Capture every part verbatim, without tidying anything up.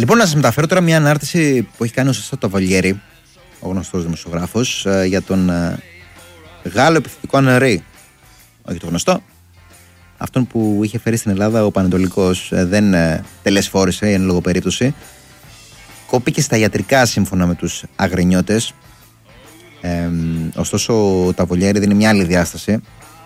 Λοιπόν, να σας μεταφέρω τώρα μια ανάρτηση που έχει κάνει ο Σάσα Ταβολιέρη, ο γνωστός δημοσιογράφος, για τον Γάλλο επιθετικό Ανρί. Όχι το γνωστό. Αυτόν που είχε φέρει στην Ελλάδα ο Πανετολικός, δεν τελεσφόρησε, εν λόγω περίπτωση. Κόπηκε στα ιατρικά σύμφωνα με τους αγρινιώτες. Ε, ωστόσο, ο Ταβολιέρη δίνει μια άλλη διάσταση.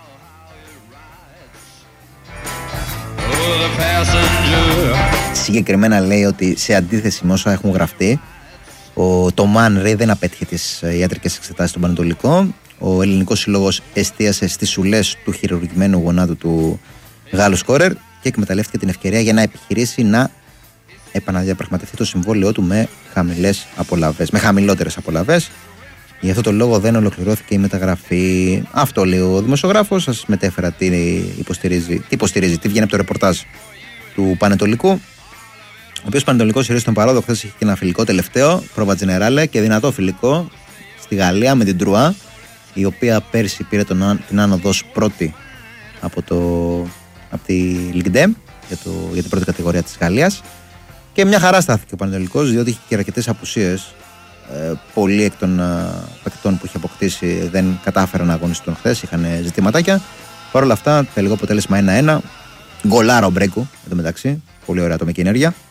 Συγκεκριμένα λέει ότι σε αντίθεση με όσα έχουν γραφτεί, ο Τομάν Ρέι δεν απέτυχε τις ιατρικές εξετάσεις στον Πανετολικό. Ο ελληνικός σύλλογος εστίασε στις σουλές του χειρουργημένου γονάτου του Γάλλου σκόρερ και εκμεταλλεύτηκε την ευκαιρία για να επιχειρήσει να επαναδιαπραγματευτεί το συμβόλαιό του με χαμηλές απολαβές, με χαμηλότερες απολαβές. Γι' αυτό το λόγο δεν ολοκληρώθηκε η μεταγραφή. Αυτό λέει ο δημοσιογράφος. Σας μετέφερα τι υποστηρίζει, τι υποστηρίζει, τι βγαίνει από το ρεπορτάζ του Πανετολικού. Ο οποίος Πανετολικός ηρύχησε τον παράδο. Χθες είχε και ένα φιλικό τελευταίο, Πρόβα Τζενεράλε, και δυνατό φιλικό στη Γαλλία με την Τρουά, η οποία πέρσι πήρε τον, την άνοδο πρώτη από, το, από τη Ligue δύο για, το, για την πρώτη κατηγορία της Γαλλίας. Και μια χαρά στάθηκε ο Πανετολικός, διότι είχε και αρκετές απουσίες. Ε, πολλοί εκ των ε, παικτών που είχε αποκτήσει δεν κατάφεραν να αγωνιστούν χθες, είχαν ζητηματάκια. Παρ' όλα αυτά, τελικό αποτέλεσμα ένα ένα. Γκολάρο Μπρέκου, εν τω μεταξύ. Πολύ ωραία ατομική ενέργεια.